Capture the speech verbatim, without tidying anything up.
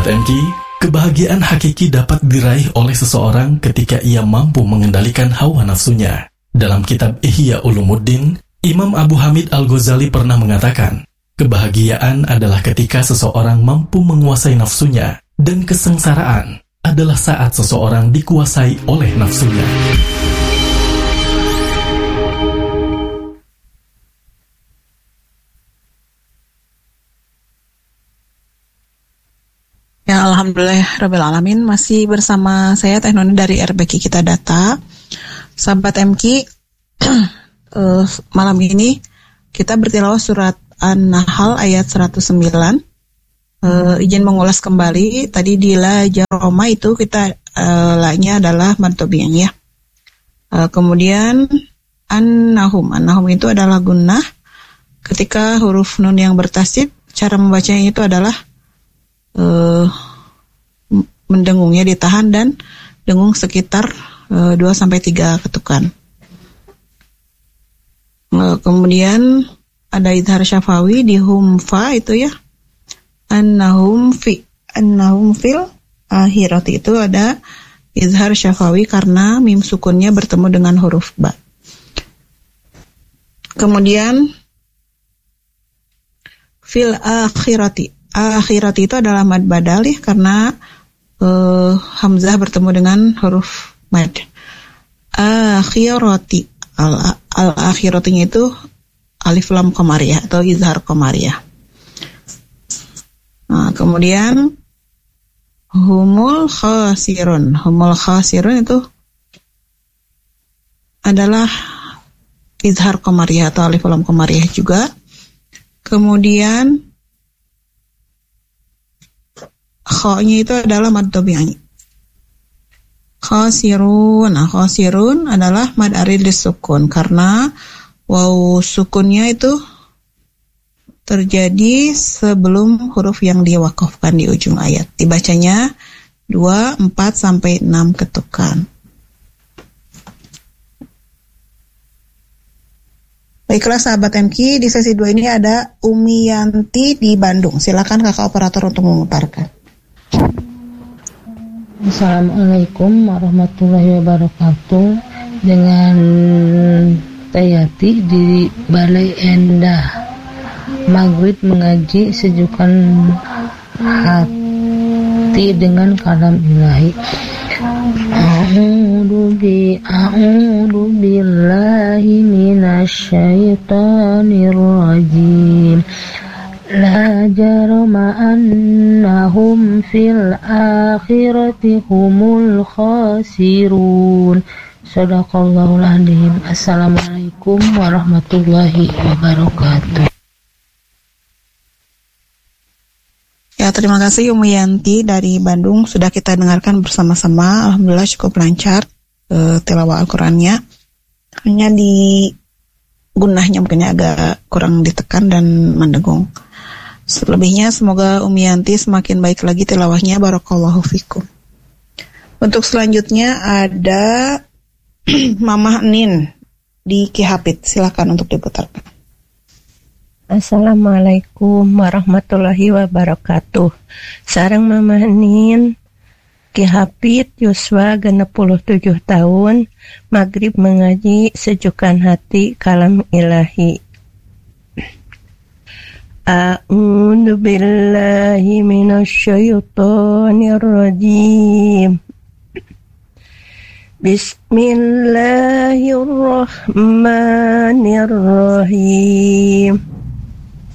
Sahabat M K, kebahagiaan hakiki dapat diraih oleh seseorang ketika ia mampu mengendalikan hawa nafsunya. Dalam kitab Ihya Ulumuddin, Imam Abu Hamid Al-Ghazali pernah mengatakan, kebahagiaan adalah ketika seseorang mampu menguasai nafsunya, dan kesengsaraan adalah saat seseorang dikuasai oleh nafsunya. Ya, alhamdulillah rabbil alamin, masih bersama saya Teh Noni dari R B Q Kita Data. Sahabat M K, uh, malam ini kita bertilawah surat An-Nahl ayat seratus sembilan. Uh, izin mengulas kembali, tadi di la jaroma itu kita uh, la-nya adalah mantobiang ya. Uh, kemudian an-nahum, an-nahum itu adalah gunnah. Ketika huruf nun yang bertasydid, cara membacanya itu adalah Uh, mendengungnya ditahan dan dengung sekitar uh, dua sampai tiga ketukan. Uh, kemudian ada idhar syafawi di humfa itu ya. Annahum fi annahum fil akhirati itu ada idhar syafawi karena mim sukunnya bertemu dengan huruf ba. Kemudian fil akhirati, akhirat itu adalah mad badal ya, karena uh, hamzah bertemu dengan huruf mad. Akhirati, al, al akhiratinya itu alif lam qamariyah atau izhar qamariyah. Nah, kemudian humul khasirun, humul khasirun itu adalah izhar qamariyah atau alif lam qamariyah juga. Kemudian kha-nya itu adalah mad tabi'i. Khasirun. Nah, khasirun adalah mad arid lisukun karena waw sukunnya itu terjadi sebelum huruf yang diwakafkan di ujung ayat. Dibacanya dua, empat sampai enam ketukan. Baiklah sahabat M K, di sesi dua ini ada Umi Yanti di Bandung. Silakan kakak operator untuk memutarkan. Assalamualaikum warahmatullahi wabarakatuh. Dengan Tayati di Balai Endah. Maghrib mengaji sejukkan hati dengan kalam ilahi. A'udzu bi a'udzu billahi minasyaitonir rajim. La jarama annahum fil akhirati humul khasirun. Shadaqallahul adzim. Assalamualaikum warahmatullahi wabarakatuh. Ya, terima kasih Umi Yanti dari Bandung. Sudah kita dengarkan bersama-sama. Alhamdulillah cukup lancar uh, tilawah Al-Qur'annya. Hanya di gunahnya mungkin agak kurang ditekan dan mendengung. Selebihnya semoga Umi Yanti semakin baik lagi tilawahnya. Barakallahu fikum. Untuk selanjutnya ada Mamah Nin di Kihapit. Silakan untuk diputarkan. Assalamualaikum warahmatullahi wabarakatuh. Sareng Mamah Nin Kihapit yuswa genep puluh tujuh tahun. Maghrib mengaji sejukkan hati kalam ilahi. A'udzu billahi minasyaitonir rajim. Bismillahirrahmanirrahim.